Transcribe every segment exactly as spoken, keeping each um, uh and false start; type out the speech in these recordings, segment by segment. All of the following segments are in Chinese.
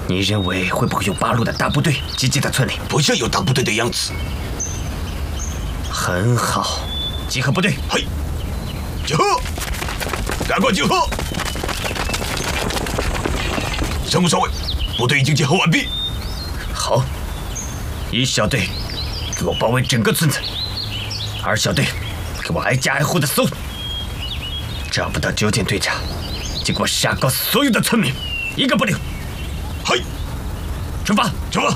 你认为会不会有八路的大部队集结在村里？ 不像有大部队的样子。 很好，集合部队。 嘿，集合，赶快集合！参谋少尉，部队已经集合完毕。 好，一小队给我包围整个村子，二小队给我挨家挨户的搜，找不到九井队长，就给我杀光所有的村民，一个不留。 嘿， 出发， 出发！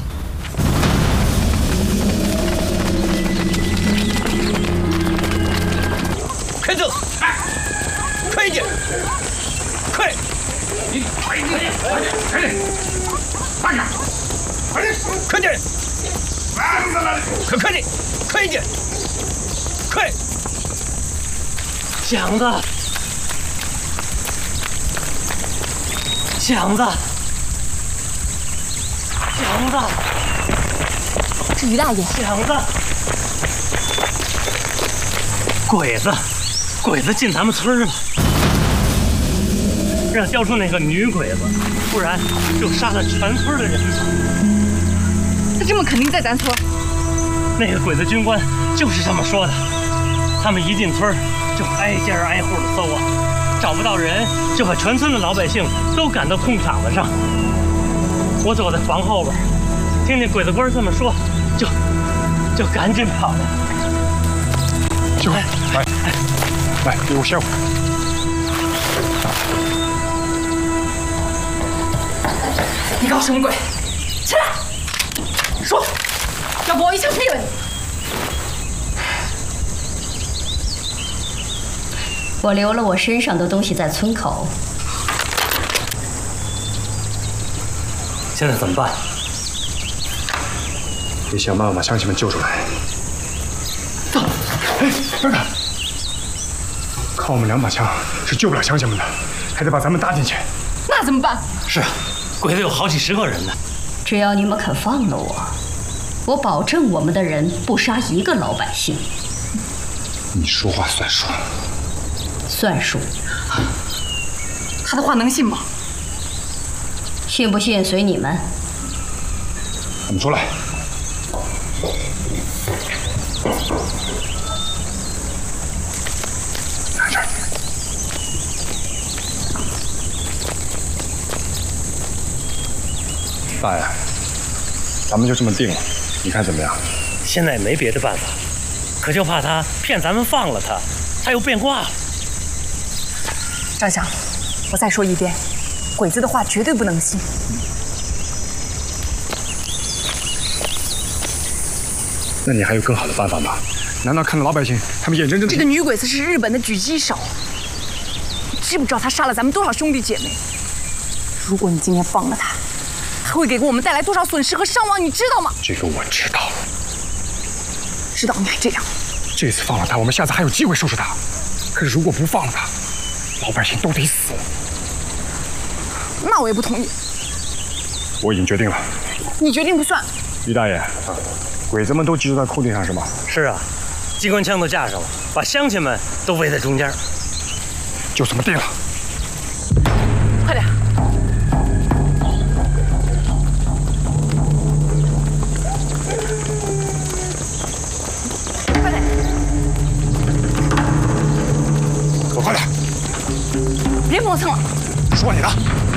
快走！快一点！快！ 你快一点！快点！快点！慢点！快点！ 快点！ 慢着呢！ 快快点！快一点！快！ 祥子，祥子，祥子， 是于大爷。 祥子，鬼子，鬼子进咱们村了，让交出那个女鬼子，不然就杀了全村的人。 他这么肯定在咱村？ 那个鬼子军官就是这么说的。他们一进村就挨家挨户的搜啊，找不到人，就把全村的老百姓都赶到空场子上。我躲在房后边，听见鬼子官这么说，就就赶紧跑了。 小辉，来来，给我歇会儿。 你搞什么鬼？起来！说，要不我一枪毙了你！ 我留了我身上的东西在村口。 现在怎么办？ 得想办法把乡亲们救出来。走！哎，等等！靠我们两把枪是救不了乡亲们的，还得把咱们搭进去。 那怎么办？ 是啊，鬼子有好几十个人呢。 只要你们肯放了我，我保证我们的人不杀一个老百姓。 你说话算数。 算数。 他的话能信吗？ 信不信随你们。 我们出来。来这儿。大爷，咱们就这么定了，你看怎么样？ 现在也没别的办法，可就怕他骗咱们放了他，他又变卦了。 张翔，我再说一遍，鬼子的话绝对不能信。 那你还有更好的办法吗？难道看到老百姓他们眼睁睁…… 这个女鬼子是日本的狙击手，你知不知道她杀了咱们多少兄弟姐妹？如果你今天放了她，她会给我们带来多少损失和伤亡，你知道吗？ 这个我知道。 知道你还这样。 这次放了她，我们下次还有机会收拾她。可是如果不放了她，老百姓都得死。 那我也不同意。 我已经决定了。 你决定不算。 于大爷，鬼子们都集中在空地上是吗？ 是啊，机关枪都架上了，把乡亲们都围在中间。 就这么定了。 快点！快点！ 给我快点！ 别磨蹭了。 说你的。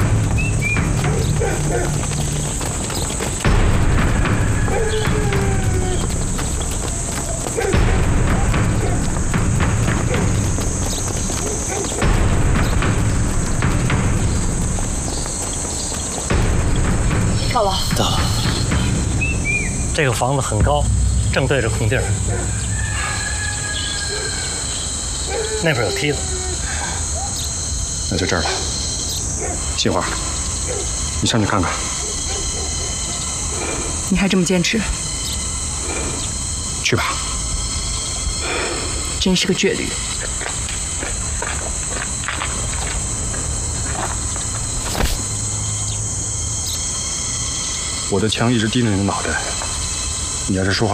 到了。 到了。这个房子很高，正对着空地儿。那边有梯子。 那就这儿了。杏花，你上去看看。 你还这么坚持？ 去吧。 真是个倔驴。 我的枪一直盯着你的脑袋，你要是说话。